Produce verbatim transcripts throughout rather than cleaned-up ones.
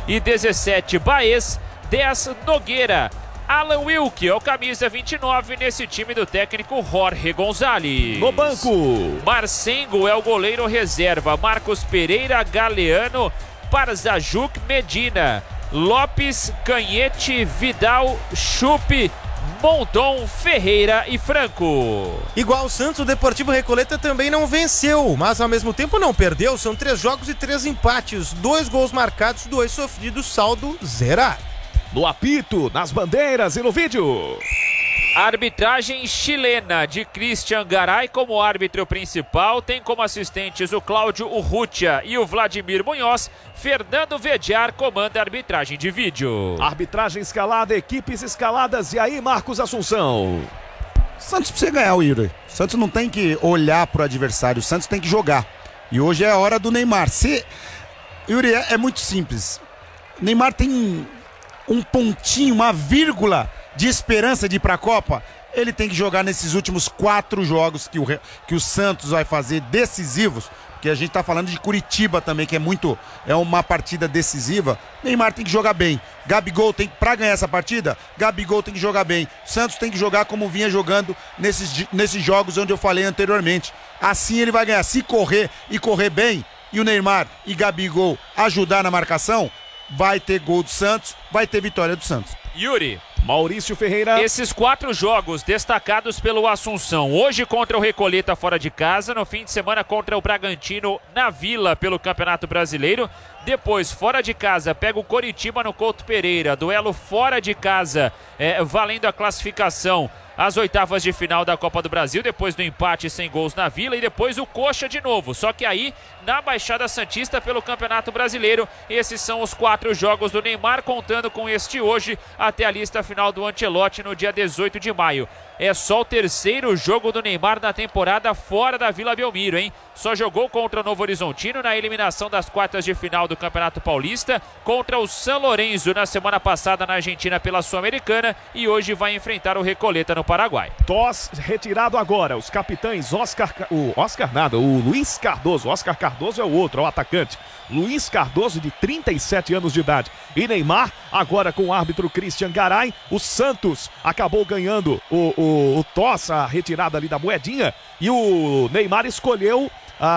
e dezessete Baez, dez Nogueira. Alan Wilk é o camisa vinte e nove nesse time do técnico Jorge Gonzalez. No banco, Marcengo é o goleiro reserva. Marcos Pereira, Galeano, Parzajuk, Medina, Lopes, Canhete, Vidal, Chupe, Monton, Ferreira e Franco. Igual o Santos, o Deportivo Recoleta também não venceu, mas ao mesmo tempo não perdeu. São três jogos e três empates, dois gols marcados, dois sofridos, saldo zerado. No apito, nas bandeiras e no vídeo. Arbitragem chilena de Christian Garay como árbitro principal, tem como assistentes o Cláudio Urrutia e o Vladimir Munhoz. Fernando Vediar comanda a arbitragem de vídeo. Arbitragem escalada, equipes escaladas, e aí, Marcos Assunção? Santos precisa ganhar, o Yuri. Santos não tem que olhar pro adversário, o Santos tem que jogar. E hoje é a hora do Neymar. Se... Yuri, é, é muito simples. Neymar tem um pontinho, uma vírgula de esperança de ir para a Copa. Ele tem que jogar nesses últimos quatro jogos que o, que o Santos vai fazer decisivos, porque a gente tá falando de Curitiba também, que é muito, é uma partida decisiva. Neymar tem que jogar bem. Gabigol tem, para ganhar essa partida, Gabigol tem que jogar bem. Santos tem que jogar como vinha jogando nesses, nesses jogos onde eu falei anteriormente. Assim ele vai ganhar. Se correr e correr bem, e o Neymar e Gabigol ajudar na marcação, vai ter gol do Santos, vai ter vitória do Santos. Yuri, Maurício Ferreira. Esses quatro jogos destacados pelo Assunção. Hoje contra o Recoleta fora de casa, no fim de semana contra o Bragantino na Vila pelo Campeonato Brasileiro. Depois, fora de casa, pega o Coritiba no Couto Pereira. Duelo fora de casa, é, valendo a classificação às oitavas de final da Copa do Brasil, depois do empate sem gols na Vila, e depois o Coxa de novo, só que aí na Baixada Santista pelo Campeonato Brasileiro. Esses são os quatro jogos do Neymar, contando com este hoje até a lista final do Ancelotti no dia dezoito de maio. É só o terceiro jogo do Neymar na temporada fora da Vila Belmiro, hein? Só jogou contra o Novo Horizontino na eliminação das quartas de final do Campeonato Paulista, contra o São Lourenço na semana passada na Argentina pela Sul-Americana, e hoje vai enfrentar o Recoleta no Paraguai. Tos retirado agora. Os capitães Oscar, o Oscar nada, o Luiz Cardoso. Oscar Cardoso é o outro, é o atacante. Luiz Cardoso, de trinta e sete anos de idade. E Neymar, agora com o árbitro Christian Garay. O Santos acabou ganhando o, o, o Tos, a retirada ali da moedinha. E o Neymar escolheu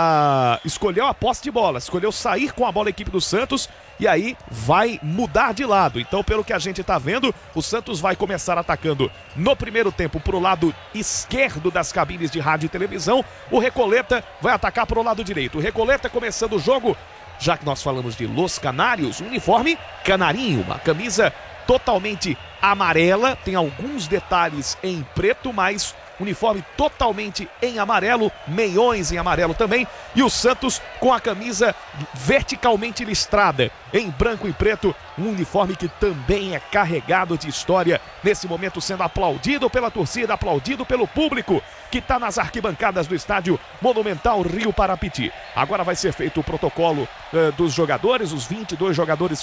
a, escolheu a posse de bola. Escolheu sair com a bola a equipe do Santos. E aí vai mudar de lado. Então, pelo que a gente tá vendo, o Santos vai começar atacando no primeiro tempo pro lado esquerdo das cabines de rádio e televisão. O Recoleta vai atacar pro lado direito. O Recoleta começando o jogo, já que nós falamos de Los Canários, uniforme canarinho, uma camisa totalmente amarela, tem alguns detalhes em preto, mas uniforme totalmente em amarelo, meiões em amarelo também, e o Santos com a camisa verticalmente listrada em branco e preto, um uniforme que também é carregado de história, nesse momento sendo aplaudido pela torcida, aplaudido pelo público que está nas arquibancadas do estádio Monumental Rio Parapiti. Agora vai ser feito o protocolo uh, dos jogadores, os vinte e dois jogadores